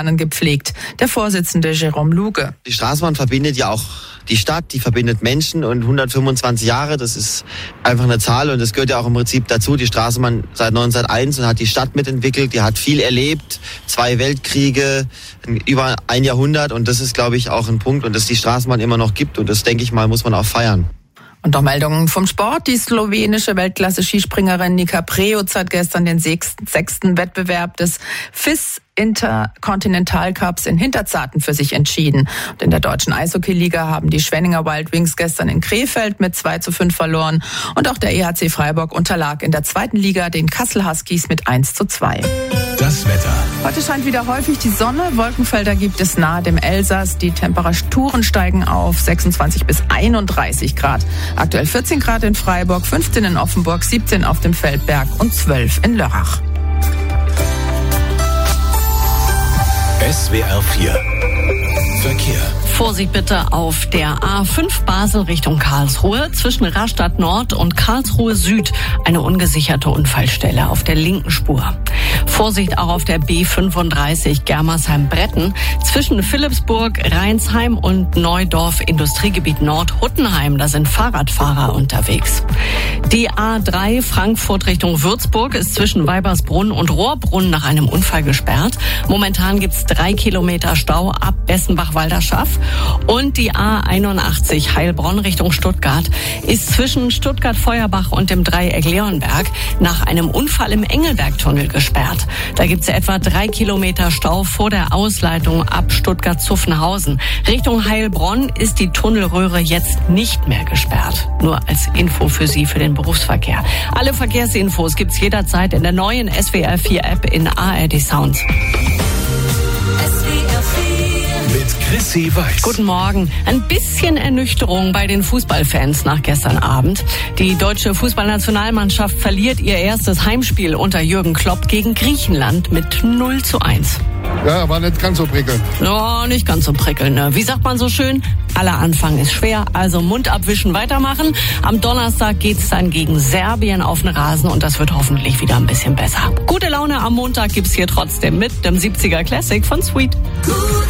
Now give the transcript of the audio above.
Straßenbahnen gepflegt. Der Vorsitzende Jérôme Luge. Die Straßenbahn verbindet ja auch die Stadt, die verbindet Menschen und 125 Jahre, das ist einfach eine Zahl und das gehört ja auch im Prinzip dazu. Die Straßenbahn seit 1901 und hat die Stadt mitentwickelt, die hat viel erlebt, 2 Weltkriege, über ein Jahrhundert und das ist, glaube ich, auch ein Punkt und dass die Straßenbahn immer noch gibt und das, denke ich mal, muss man auch feiern. Und noch Meldungen vom Sport. Die slowenische Weltklasse-Skispringerin Nika Preutz hat gestern den 6. Wettbewerb des FIS Intercontinental Cups in Hinterzarten für sich entschieden. Und in der deutschen Eishockey-Liga haben die Schwenninger Wild Wings gestern in Krefeld mit 2:5 verloren. Und auch der EHC Freiburg unterlag in der 2. Liga den Kassel Huskies mit 1:2. Das Wetter. Heute scheint wieder häufig die Sonne. Wolkenfelder gibt es nahe dem Elsass. Die Temperaturen steigen auf 26 bis 31 Grad. Aktuell 14 Grad in Freiburg, 15 in Offenburg, 17 auf dem Feldberg und 12 in Lörrach. SWR 4 Verkehr. Vorsicht bitte auf der A5 Basel Richtung Karlsruhe zwischen Rastatt Nord und Karlsruhe Süd eine ungesicherte Unfallstelle auf der linken Spur. Vorsicht auch auf der B35 Germersheim-Bretten zwischen Philippsburg, Rheinsheim und Neudorf Industriegebiet Nord Huttenheim. Da sind Fahrradfahrer unterwegs. Die A3 Frankfurt Richtung Würzburg ist zwischen Weibersbrunn und Rohrbrunn nach einem Unfall gesperrt. Momentan gibt's 3 Kilometer Stau ab Bessenbach-Walderschaff. Und die A81 Heilbronn Richtung Stuttgart ist zwischen Stuttgart-Feuerbach und dem Dreieck Leonberg nach einem Unfall im Engelbergtunnel gesperrt. Da gibt's etwa 3 Kilometer Stau vor der Ausleitung ab Stuttgart-Zuffenhausen. Richtung Heilbronn ist die Tunnelröhre jetzt nicht mehr gesperrt. Nur als Info für Sie für den Berufsverkehr. Alle Verkehrsinfos gibt's jederzeit in der neuen SWR 4 App in ARD Sounds. Mit Chrissy Weiß. Guten Morgen. Ein bisschen Ernüchterung bei den Fußballfans nach gestern Abend. Die deutsche Fußballnationalmannschaft verliert ihr erstes Heimspiel unter Jürgen Klopp gegen Griechenland mit 0:1. Ja, war nicht ganz so prickelnd. Ja, nicht ganz so prickelnd. Ne? Wie sagt man so schön? Aller Anfang ist schwer, also Mund abwischen, weitermachen. Am Donnerstag geht's dann gegen Serbien auf den Rasen und das wird hoffentlich wieder ein bisschen besser. Gute Laune am Montag gibt's hier trotzdem mit dem 70er Classic von Sweet. Gute